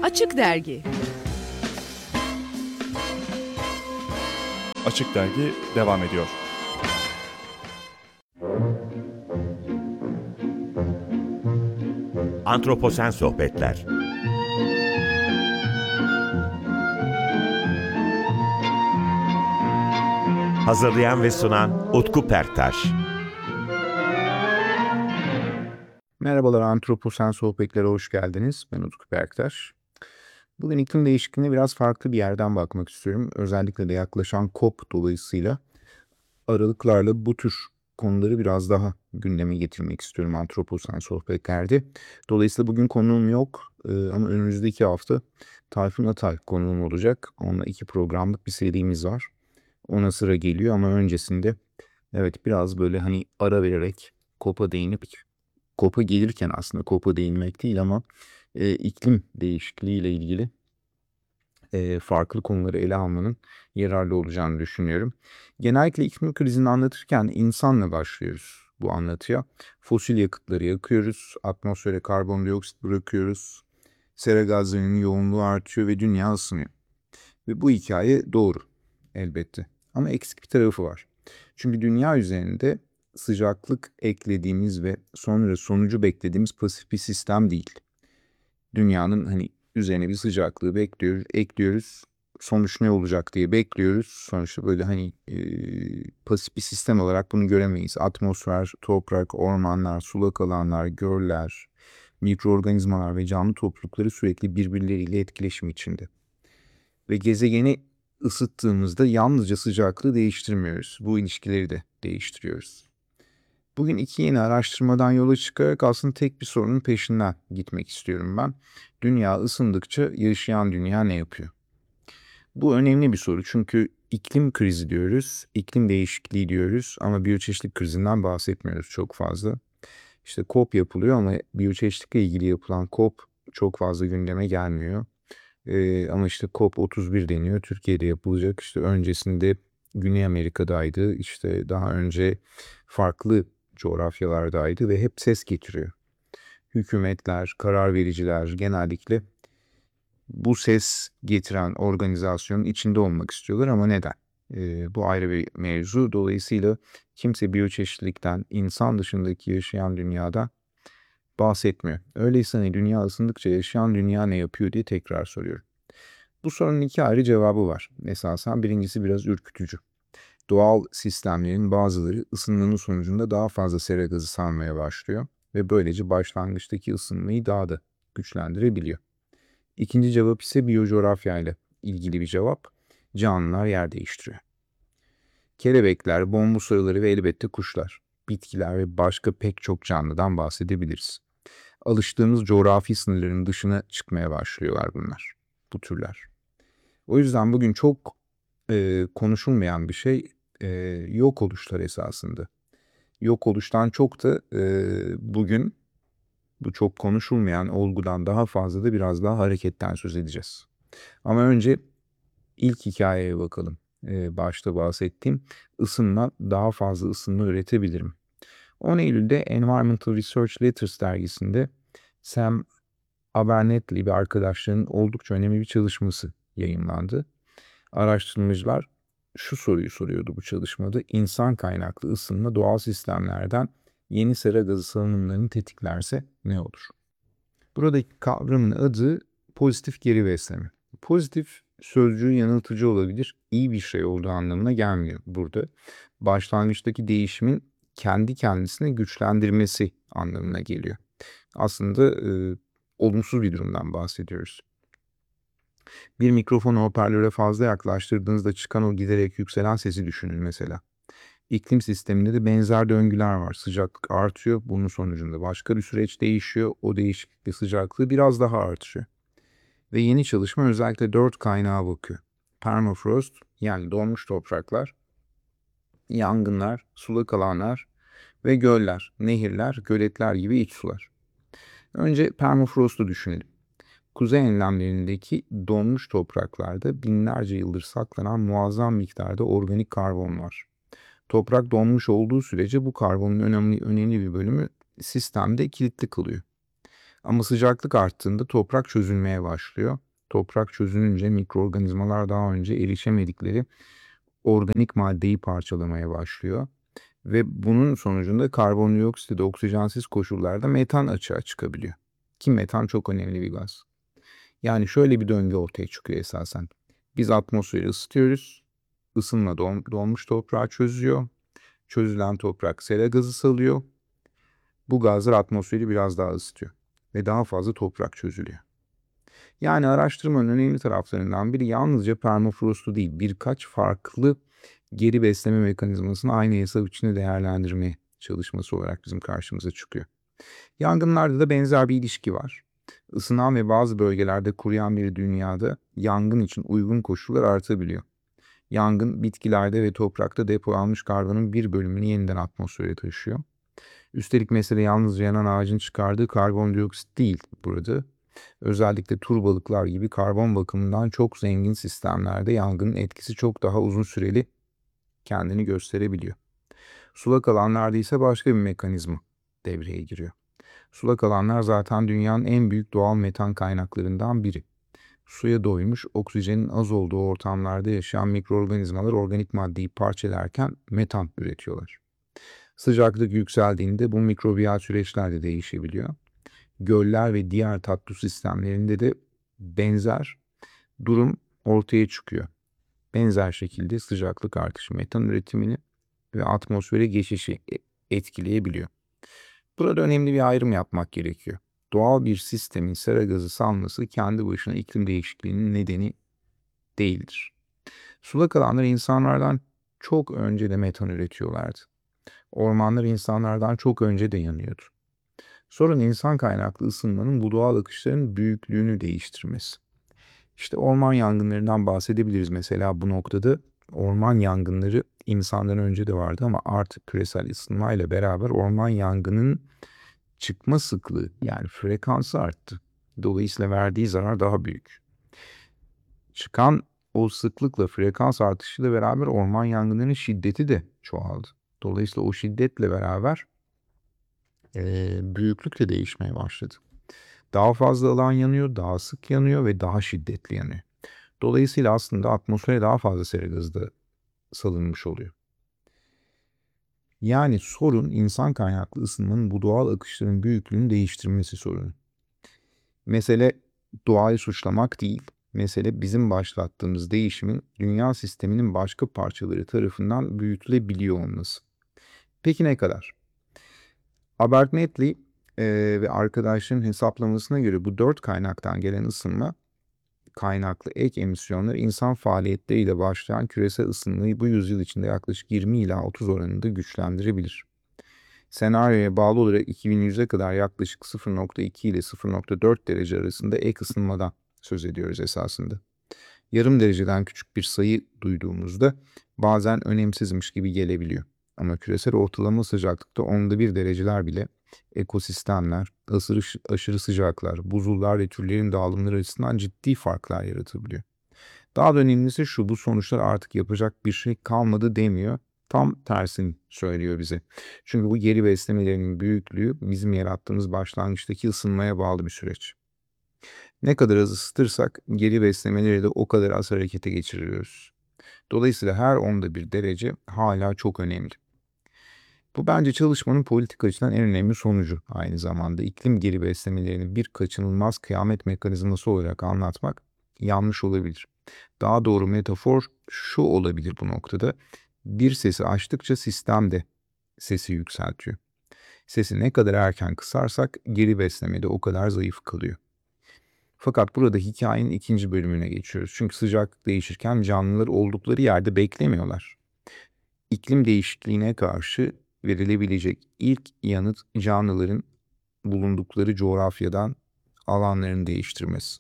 Açık Dergi. Açık Dergi devam ediyor. Antroposen Sohbetler. Hazırlayan ve sunan Utku Perktaş. Merhabalar, Antroposen Sohbetlere hoş geldiniz. Ben Utku Perktaş. Bugün iklim değişikliğine biraz farklı bir yerden bakmak istiyorum. Özellikle de yaklaşan COP dolayısıyla aralıklarla bu tür konuları biraz daha gündeme getirmek istiyorum Antroposen Sohbetlerde. Dolayısıyla bugün konuğum yok ama önümüzdeki hafta Tayfun Atay konuğum olacak. Onunla 2 programlık bir serimiz var. Ona sıra geliyor ama öncesinde evet biraz böyle hani ara vererek COP'a değinip COP'a gelirken aslında COP'a değinmek değil ama iklim değişikliği ile ilgili farklı konuları ele almanın yararlı olacağını düşünüyorum. Genellikle iklim krizini anlatırken insanla başlıyoruz bu anlatıya. Fosil yakıtları yakıyoruz, atmosfere karbondioksit bırakıyoruz, sera gazlarının yoğunluğu artıyor ve dünya ısınıyor. Ve bu hikaye doğru elbette ama eksik bir tarafı var. Çünkü dünya üzerinde sıcaklık eklediğimiz ve sonra sonucu beklediğimiz pasif bir sistem değil. Dünyanın hani üzerine bir sıcaklığı ekliyoruz. Sonuç ne olacak diye bekliyoruz. Sonuçta böyle hani pasif bir sistem olarak bunu göremeyiz. Atmosfer, toprak, ormanlar, sulak alanlar, göller, mikroorganizmalar ve canlı toplulukları sürekli birbirleriyle etkileşim içinde. Ve gezegeni ısıttığımızda yalnızca sıcaklığı değiştirmiyoruz. Bu ilişkileri de değiştiriyoruz. Bugün 2 yeni araştırmadan yola çıkarak aslında tek bir sorunun peşinden gitmek istiyorum ben. Dünya ısındıkça yaşayan dünya ne yapıyor? Bu önemli bir soru çünkü iklim krizi diyoruz, iklim değişikliği diyoruz ama biyoçeşitlilik krizinden bahsetmiyoruz çok fazla. İşte COP yapılıyor ama biyoçeşitlikle ilgili yapılan COP çok fazla gündeme gelmiyor. Ama işte COP31 deniyor. Türkiye'de yapılacak. İşte öncesinde Güney Amerika'daydı. İşte daha önce farklı coğrafyalardaydı ve hep ses getiriyor. Hükümetler, karar vericiler genellikle bu ses getiren organizasyonun içinde olmak istiyorlar ama neden? Bu ayrı bir mevzu. Dolayısıyla kimse biyoçeşitlilikten, insan dışındaki yaşayan dünyada bahsetmiyor. Öyleyse hani dünya ısındıkça yaşayan dünya ne yapıyor diye tekrar soruyorum. Bu sorunun 2 ayrı cevabı var. Esasen birincisi biraz ürkütücü. Doğal sistemlerin bazıları ısınmanın sonucunda daha fazla sera gazı salmaya başlıyor ve böylece başlangıçtaki ısınmayı daha da güçlendirebiliyor. İkinci cevap ise biyocoğrafya ile ilgili bir cevap. Canlılar yer değiştiriyor. Kelebekler, bombus arıları ve elbette kuşlar, bitkiler ve başka pek çok canlıdan bahsedebiliriz. Alıştığımız coğrafi sınırların dışına çıkmaya başlıyorlar bunlar, bu türler. O yüzden bugün çok konuşulmayan bir şey yok oluşlar esasında. Yok oluştan çok da bugün bu çok konuşulmayan olgudan daha fazla da biraz daha hareketten söz edeceğiz. Ama önce ilk hikayeye bakalım. Başta bahsettiğim ısınma, daha fazla ısınma üretebilirim. 10 Eylül'de Environmental Research Letters dergisinde Sam Abernethy ve arkadaşlarının oldukça önemli bir çalışması yayımlandı. Araştırmacılar şu soruyu soruyordu bu çalışmada. İnsan kaynaklı ısınma doğal sistemlerden yeni sera gazı salınımlarını tetiklerse ne olur? Buradaki kavramın adı pozitif geri besleme. Pozitif sözcüğü yanıltıcı olabilir, iyi bir şey olduğu anlamına gelmiyor burada. Başlangıçtaki değişimin kendi kendisine güçlendirmesi anlamına geliyor. Aslında olumsuz bir durumdan bahsediyoruz. Bir mikrofonu hoparlöre fazla yaklaştırdığınızda çıkan o giderek yükselen sesi düşünün mesela. İklim sisteminde de benzer döngüler var. Sıcaklık artıyor, bunun sonucunda başka bir süreç değişiyor. O değişiklikle sıcaklığı biraz daha artıyor. Ve yeni çalışma özellikle 4 kaynağa bakıyor. Permafrost yani donmuş topraklar, yangınlar, sulak alanlar ve göller, nehirler, göletler gibi iç sular. Önce permafrost'u düşünelim. Kuzey enlemlerindeki donmuş topraklarda binlerce yıldır saklanan muazzam miktarda organik karbon var. Toprak donmuş olduğu sürece bu karbonun önemli bir bölümü sistemde kilitli kalıyor. Ama sıcaklık arttığında toprak çözülmeye başlıyor. Toprak çözününce mikroorganizmalar daha önce erişemedikleri organik maddeyi parçalamaya başlıyor. Ve bunun sonucunda karbondioksit ve oksijensiz koşullarda metan açığa çıkabiliyor. Ki metan çok önemli bir gaz. Yani şöyle bir döngü ortaya çıkıyor esasen. Biz atmosferi ısıtıyoruz. Isınma donmuş toprağı çözüyor. Çözülen toprak sera gazı salıyor. Bu gazlar atmosferi biraz daha ısıtıyor. Ve daha fazla toprak çözülüyor. Yani araştırmanın önemli taraflarından biri yalnızca permafrostu değil, birkaç farklı geri besleme mekanizmasını aynı hesap içinde değerlendirme çalışması olarak bizim karşımıza çıkıyor. Yangınlarda da benzer bir ilişki var. Isınan ve bazı bölgelerde kuruyan bir dünyada yangın için uygun koşullar artabiliyor. Yangın bitkilerde ve toprakta depolanmış karbonun bir bölümünü yeniden atmosfere taşıyor. Üstelik mesele yalnızca yanan ağacın çıkardığı karbondioksit değil burada. Özellikle turbalıklar gibi karbon bakımından çok zengin sistemlerde yangının etkisi çok daha uzun süreli kendini gösterebiliyor. Sulak alanlarda ise başka bir mekanizma devreye giriyor. Sulak alanlar zaten dünyanın en büyük doğal metan kaynaklarından biri. Suya doymuş, oksijenin az olduğu ortamlarda yaşayan mikroorganizmalar organik maddeyi parçalarken metan üretiyorlar. Sıcaklık yükseldiğinde bu mikrobiyal süreçler de değişebiliyor. Göller ve diğer tatlı sistemlerinde de benzer durum ortaya çıkıyor. Benzer şekilde sıcaklık artışı metan üretimini ve atmosfere geçişi etkileyebiliyor. Burada önemli bir ayrım yapmak gerekiyor. Doğal bir sistemin sera gazı salması kendi başına iklim değişikliğinin nedeni değildir. Sulak alanlar insanlardan çok önce de metan üretiyorlardı. Ormanlar insanlardan çok önce de yanıyordu. Sorun insan kaynaklı ısınmanın bu doğal akışların büyüklüğünü değiştirmesi. İşte orman yangınlarından bahsedebiliriz mesela bu noktada. Orman yangınları insandan önce de vardı ama artık küresel ısınmayla beraber orman yangının çıkma sıklığı yani frekansı arttı. Dolayısıyla verdiği zarar daha büyük. Çıkan o sıklıkla frekans artışıyla beraber orman yangınlarının şiddeti de çoğaldı. Dolayısıyla o şiddetle beraber büyüklük de değişmeye başladı. Daha fazla alan yanıyor, daha sık yanıyor ve daha şiddetli yanıyor. Dolayısıyla aslında atmosfere daha fazla sera gazı da salınmış oluyor. Yani sorun insan kaynaklı ısınmanın bu doğal akışların büyüklüğünü değiştirmesi sorunu. Mesele doğayı suçlamak değil. Mesele bizim başlattığımız değişimin dünya sisteminin başka parçaları tarafından büyütülebiliyor olması. Peki ne kadar? Albert Medley ve arkadaşların hesaplamasına göre bu 4 kaynaktan gelen ısınma kaynaklı ek emisyonlar insan faaliyetleriyle başlayan küresel ısınmayı bu yüzyıl içinde yaklaşık 20 ila 30 oranında güçlendirebilir. Senaryoya bağlı olarak 2100'e kadar yaklaşık 0,2 ile 0,4 derece arasında ek ısınmadan söz ediyoruz esasında. Yarım dereceden küçük bir sayı duyduğumuzda bazen önemsizmiş gibi gelebiliyor. Ama küresel ortalama sıcaklıkta 1/10 dereceler bile ekosistemler, aşırı sıcaklar, buzullar ve türlerin dağılımları açısından ciddi farklar yaratabiliyor. Daha da önemlisi şu, bu sonuçlar artık yapacak bir şey kalmadı demiyor. Tam tersini söylüyor bize. Çünkü bu geri beslemelerinin büyüklüğü bizim yarattığımız başlangıçtaki ısınmaya bağlı bir süreç. Ne kadar az ısıtırsak geri beslemeleri de o kadar az harekete geçiriyoruz. Dolayısıyla her 1/10 derece hala çok önemli. Bu bence çalışmanın politik açıdan en önemli sonucu aynı zamanda. İklim geri beslemelerini bir kaçınılmaz kıyamet mekanizması olarak anlatmak yanlış olabilir. Daha doğru metafor şu olabilir bu noktada. Bir sesi açtıkça sistem de sesi yükseltiyor. Sesi ne kadar erken kısarsak geri besleme de o kadar zayıf kalıyor. Fakat burada hikayenin ikinci bölümüne geçiyoruz. Çünkü sıcaklık değişirken canlılar oldukları yerde beklemiyorlar. İklim değişikliğine karşı verilebilecek ilk yanıt canlıların bulundukları coğrafyadan alanlarını değiştirmesi.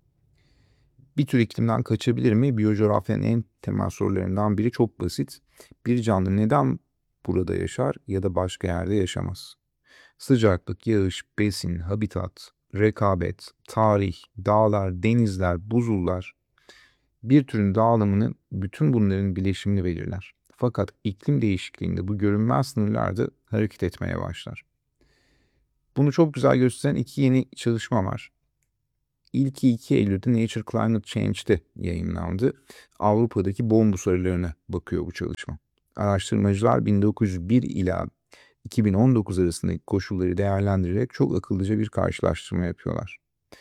Bir tür iklimden kaçabilir mi? Biyocoğrafyanın en temel sorularından biri çok basit. Bir canlı neden burada yaşar ya da başka yerde yaşamaz? Sıcaklık, yağış, besin, habitat, rekabet, tarih, dağlar, denizler, buzullar bir türün dağılımını bütün bunların bileşimini belirler. Fakat iklim değişikliğinde bu görünmez sınırlarda hareket etmeye başlar. Bunu çok güzel gösteren 2 yeni çalışma var. İlki 2 Eylül'de Nature Climate Change'de yayınlandı. Avrupa'daki bombus arılarına bakıyor bu çalışma. Araştırmacılar 1901 ila 2019 arasındaki koşulları değerlendirerek çok akıllıca bir karşılaştırma yapıyorlar.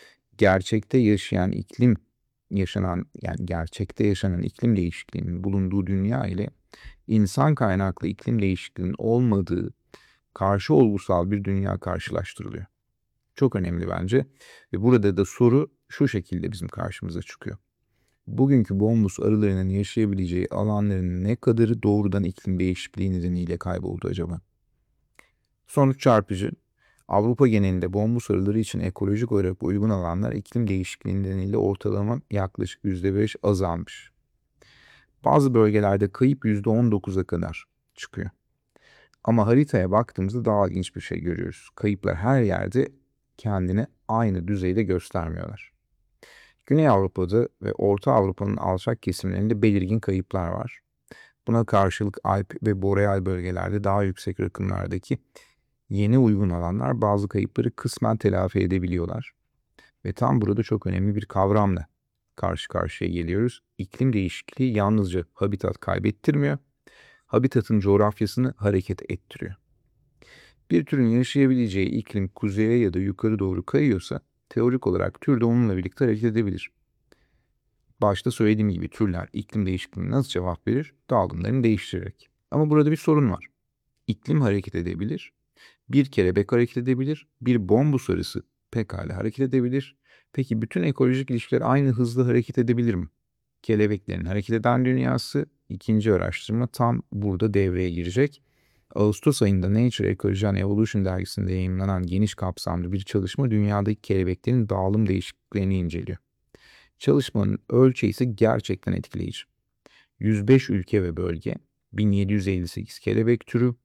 Gerçekte yaşanan iklim değişikliğinin bulunduğu dünya ile insan kaynaklı iklim değişikliğinin olmadığı karşı olgusal bir dünya karşılaştırılıyor. Çok önemli bence ve burada da soru şu şekilde bizim karşımıza çıkıyor. Bugünkü bombus arılarının yaşayabileceği alanların ne kadarı doğrudan iklim değişikliği nedeniyle kayboldu acaba? Sonuç çarpıcı. Avrupa genelinde bombus arıları için ekolojik olarak uygun alanlar iklim değişikliği nedeniyle ortalama yaklaşık %5 azalmış. Bazı bölgelerde kayıp %19'a kadar çıkıyor. Ama haritaya baktığımızda daha ilginç bir şey görüyoruz. Kayıplar her yerde kendini aynı düzeyde göstermiyorlar. Güney Avrupa'da ve Orta Avrupa'nın alçak kesimlerinde belirgin kayıplar var. Buna karşılık Alp ve Boreal bölgelerde daha yüksek rakımlardaki yeni uygun alanlar bazı kayıpları kısmen telafi edebiliyorlar. Ve tam burada çok önemli bir kavramla karşı karşıya geliyoruz. İklim değişikliği yalnızca habitat kaybettirmiyor, habitatın coğrafyasını hareket ettiriyor. Bir türün yaşayabileceği iklim kuzeye ya da yukarı doğru kayıyorsa teorik olarak tür de onunla birlikte hareket edebilir. Başta söylediğim gibi türler iklim değişikliğine nasıl cevap verir? Dağılımlarını değiştirerek. Ama burada bir sorun var. İklim hareket edebilir, bir kelebek hareket edebilir, bir bombus arısı pekala hareket edebilir. Peki bütün ekolojik ilişkiler aynı hızla hareket edebilir mi? Kelebeklerin hareket eden dünyası ikinci araştırma tam burada devreye girecek. Ağustos ayında Nature Ecology and Evolution dergisinde yayınlanan geniş kapsamlı bir çalışma dünyadaki kelebeklerin dağılım değişikliklerini inceliyor. Çalışmanın ölçeği gerçekten etkileyici. 105 ülke ve bölge, 1758 kelebek türü,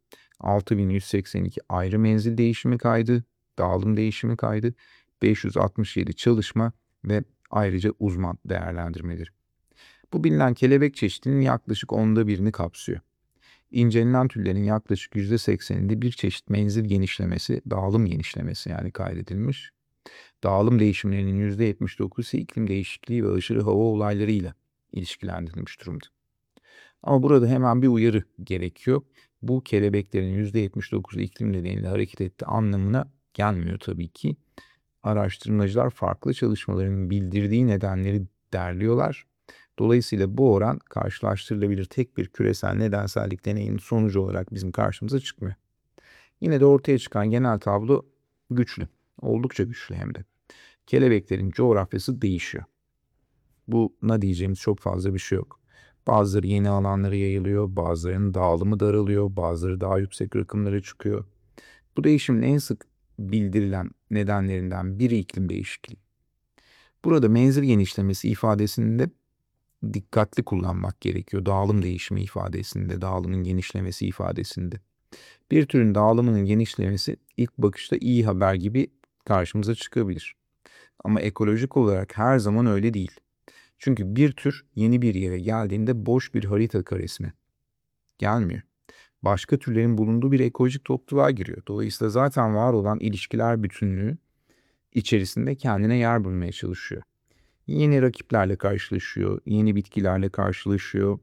6182 ayrı menzil değişimi kaydı, dağılım değişimi kaydı, 567 çalışma ve ayrıca uzman değerlendirmeleri. Bu bilinen kelebek çeşidinin yaklaşık 1/10'ını kapsıyor. İncelenen türlerin yaklaşık %80'inde bir çeşit menzil genişlemesi, dağılım genişlemesi yani kaydedilmiş. Dağılım değişimlerinin %79'u ise iklim değişikliği ve aşırı hava olaylarıyla ilişkilendirilmiş durumda. Ama burada hemen bir uyarı gerekiyor. Bu kelebeklerin %79'u iklim nedeniyle hareket ettiği anlamına gelmiyor tabii ki. Araştırmacılar farklı çalışmaların bildirdiği nedenleri derliyorlar. Dolayısıyla bu oran karşılaştırılabilir tek bir küresel nedensellik deneyinin sonucu olarak bizim karşımıza çıkmıyor. Yine de ortaya çıkan genel tablo güçlü. Oldukça güçlü hem de. Kelebeklerin coğrafyası değişiyor. Buna diyeceğimiz çok fazla bir şey yok. Bazıları yeni alanlara yayılıyor, bazılarının dağılımı daralıyor, bazıları daha yüksek rakımlara çıkıyor. Bu değişimin en sık bildirilen nedenlerinden biri iklim değişikliği. Burada menzil genişlemesi ifadesinde dikkatli kullanmak gerekiyor. Dağılım değişimi ifadesinde, dağılımın genişlemesi ifadesinde. Bir türün dağılımının genişlemesi ilk bakışta iyi haber gibi karşımıza çıkabilir. Ama ekolojik olarak her zaman öyle değil. Çünkü bir tür yeni bir yere geldiğinde boş bir harita karesine gelmiyor. Başka türlerin bulunduğu bir ekolojik topluluğa giriyor. Dolayısıyla zaten var olan ilişkiler bütünlüğü içerisinde kendine yer bulmaya çalışıyor. Yeni rakiplerle karşılaşıyor, yeni bitkilerle karşılaşıyor,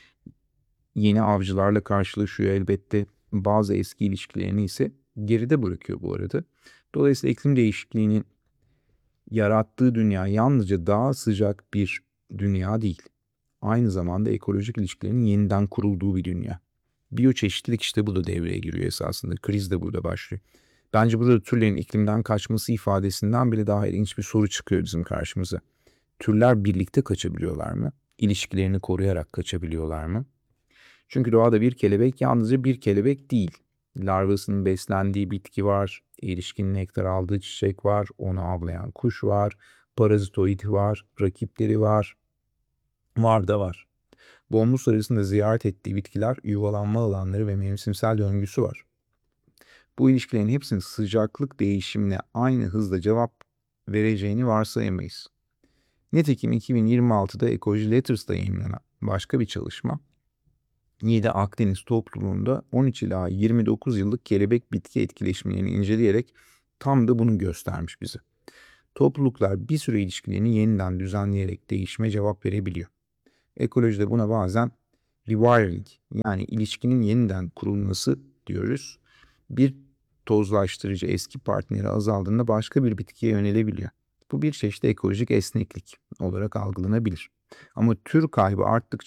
yeni avcılarla karşılaşıyor elbette. Bazı eski ilişkilerini ise geride bırakıyor bu arada. Dolayısıyla iklim değişikliğinin yarattığı dünya yalnızca daha sıcak bir dünya değil. Aynı zamanda ekolojik ilişkilerin yeniden kurulduğu bir dünya. Biyoçeşitlilik işte bu da devreye giriyor esasında. Kriz de burada başlıyor. Bence burada türlerin iklimden kaçması ifadesinden bile daha ilginç bir soru çıkıyor bizim karşımıza. Türler birlikte kaçabiliyorlar mı? İlişkilerini koruyarak kaçabiliyorlar mı? Çünkü doğada bir kelebek yalnızca bir kelebek değil. Larvasının beslendiği bitki var, erişkin nektar aldığı çiçek var, onu avlayan kuş var, parazitoidi var, rakipleri var. Var da var. Bombus arasında ziyaret ettiği bitkiler, yuvalanma alanları ve mevsimsel döngüsü var. Bu ilişkilerin hepsinin sıcaklık değişimine aynı hızla cevap vereceğini varsayamayız. Nitekim 2026'da Ecology Letters'ta yayınlanan başka bir çalışma, Niğde Akdeniz topluluğunda 13 ila 29 yıllık kelebek bitki etkileşimlerini inceleyerek tam da bunu göstermiş bize. Topluluklar bir süre ilişkilerini yeniden düzenleyerek değişime cevap verebiliyor. Ekolojide buna bazen rewiring, yani ilişkinin yeniden kurulması diyoruz. Bir tozlaştırıcı eski partneri azaldığında başka bir bitkiye yönelebiliyor. Bu bir çeşit ekolojik esneklik olarak algılanabilir. Ama tür kaybı arttıkça